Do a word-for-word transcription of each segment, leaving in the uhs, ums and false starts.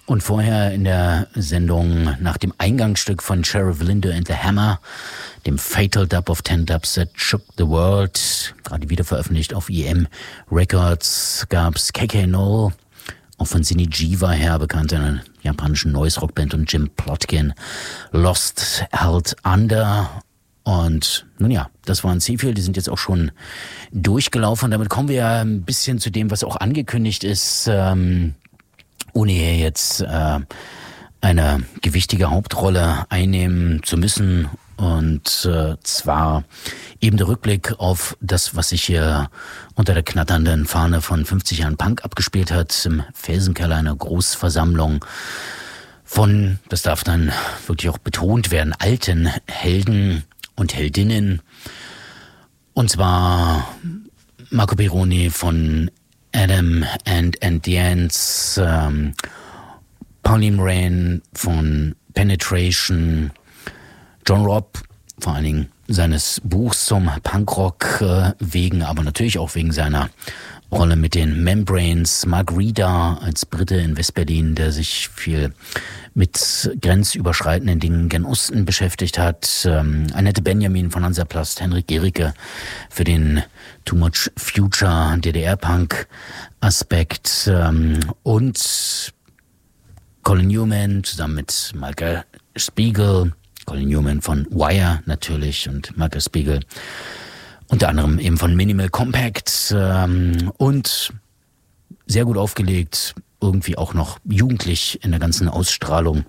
Und vorher in der Sendung nach dem Eingangsstück von Sheriff Lindo and the Hammer, dem Fatal Dub of Ten Dubs That Shook the World, gerade wieder veröffentlicht auf E M Records, gab's K K Null, auch von Sini Jiva her bekannt, einer japanischen Noise-Rock-Band, und Jim Plotkin, Lost Held Under. Und nun ja, das waren Seafield, die sind jetzt auch schon durchgelaufen. Und damit kommen wir ja ein bisschen zu dem, was auch angekündigt ist, ähm, ohne hier jetzt äh, eine gewichtige Hauptrolle einnehmen zu müssen. Und äh, zwar eben der Rückblick auf das, was sich hier unter der knatternden Fahne von fünfzig Jahren Punk abgespielt hat, im Felsenkeller einer Großversammlung von, das darf dann wirklich auch betont werden, alten Helden und Heldinnen. Und zwar Marco Pironi von Adam and, and the Ants, ähm, Pauline Moran von Penetration, John Robb, vor allen Dingen seines Buchs zum Punkrock äh, wegen, aber natürlich auch wegen seiner Rolle mit den Membranes, Mark Reeder als Brite in Westberlin, der sich viel mit grenzüberschreitenden Dingen gen Osten beschäftigt hat, ähm, Annette Benjamin von Hansaplast, Henrik Gericke für den Too Much Future D D R-Punk-Aspekt ähm, und Colin Newman zusammen mit Michael Spiegel, Colin Newman von Wire natürlich und Michael Spiegel unter anderem eben von Minimal Compact ähm, und sehr gut aufgelegt, irgendwie auch noch jugendlich in der ganzen Ausstrahlung.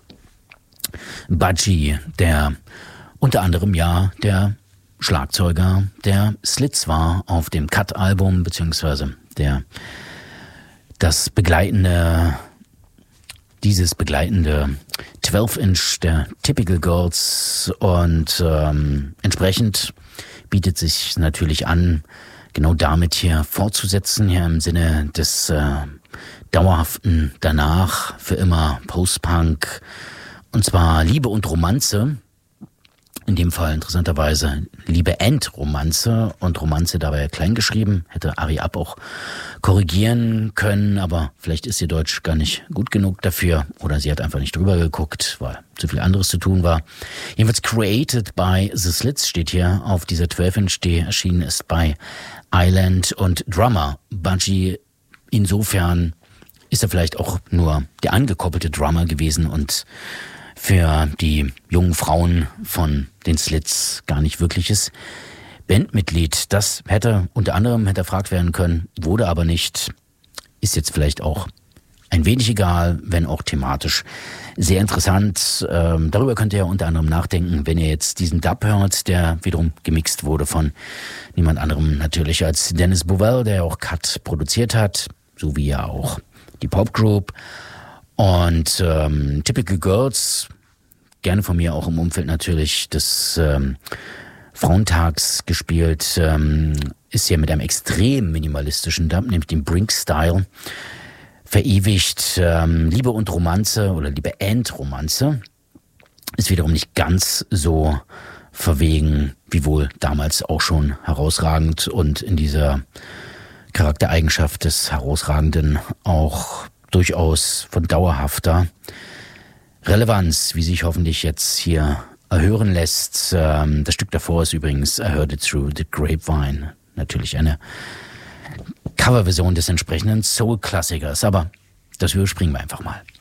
Budgie, der unter anderem ja der Schlagzeuger der Slits war auf dem Cut-Album, beziehungsweise der das begleitende, dieses begleitende zwölf Inch der Typical Girls, und ähm, entsprechend bietet sich natürlich an, genau damit hier fortzusetzen, hier im Sinne des äh, dauerhaften Danach, für immer Post-Punk, und zwar Liebe und Romanze, in dem Fall interessanterweise Liebe and Romanze, und Romanze dabei klein geschrieben, hätte Ari Ab auch korrigieren können, aber vielleicht ist ihr Deutsch gar nicht gut genug dafür, oder sie hat einfach nicht drüber geguckt, weil zu viel anderes zu tun war. Jedenfalls Created by The Slits steht hier auf dieser zwölf Inch, die erschienen ist bei Island, und Drummer Budgie, insofern ist er vielleicht auch nur der angekoppelte Drummer gewesen und für die jungen Frauen von den Slits gar nicht wirkliches Bandmitglied. Das hätte unter anderem hinterfragt werden können, wurde aber nicht. Ist jetzt vielleicht auch ein wenig egal, wenn auch thematisch sehr interessant. Ähm, darüber könnt ihr ja unter anderem nachdenken, wenn ihr jetzt diesen Dub hört, der wiederum gemixt wurde von niemand anderem natürlich als Dennis Bovell, der auch Cut produziert hat, so wie ja auch die Popgroup. Und ähm, Typical Girls, gerne von mir auch im Umfeld natürlich des ähm, Frauentags gespielt, ähm, ist hier mit einem extrem minimalistischen Dub, nämlich dem Brink-Style, verewigt. Ähm, Liebe und Romanze oder Liebe and Romanze ist wiederum nicht ganz so verwegen, wie wohl damals auch schon herausragend, und in dieser Charaktereigenschaft des Herausragenden auch durchaus von dauerhafter Relevanz, wie sich hoffentlich jetzt hier erhören lässt. Das Stück davor ist übrigens I Heard It Through the Grapevine. Natürlich eine Coverversion des entsprechenden Soul-Klassikers, aber das überspringen wir einfach mal.